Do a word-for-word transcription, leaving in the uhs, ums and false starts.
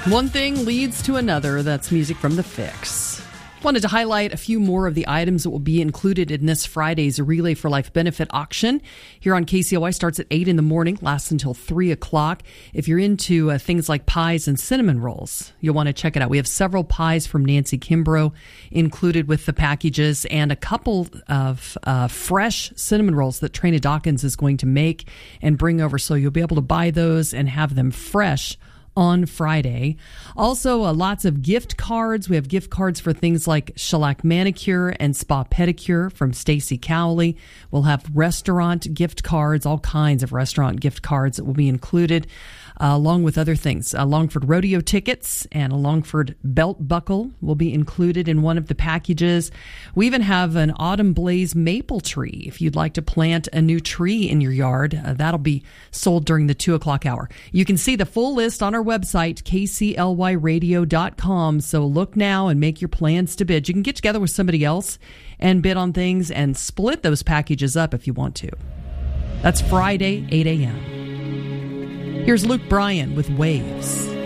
One thing leads to another. That's music from The Fix. Wanted to highlight a few more of the items that will be included in this Friday's Relay for Life benefit auction. Here on K C L Y, starts at eight in the morning, lasts until three o'clock. If you're into uh, things like pies and cinnamon rolls, you'll want to check it out. We have several pies from Nancy Kimbrough included with the packages, and a couple of uh, fresh cinnamon rolls that Trina Dawkins is going to make and bring over, so you'll be able to buy those and have them fresh on Friday. Also, uh, lots of gift cards. We have gift cards for things like shellac manicure and spa pedicure from Stacy Cowley. We'll have restaurant gift cards, all kinds of restaurant gift cards that will be included, uh, along with other things. Uh, Longford rodeo tickets and a Longford belt buckle will be included in one of the packages. We even have an autumn blaze maple tree. If you'd like to plant a new tree in your yard, uh, that'll be sold during the two o'clock hour. You can see the full list on our website, K C L Y radio dot com. So look now and make your plans to bid. You can get together with somebody else and bid on things and split those packages up if you want to. That's Friday, eight a.m. Here's Luke Bryan with Waves.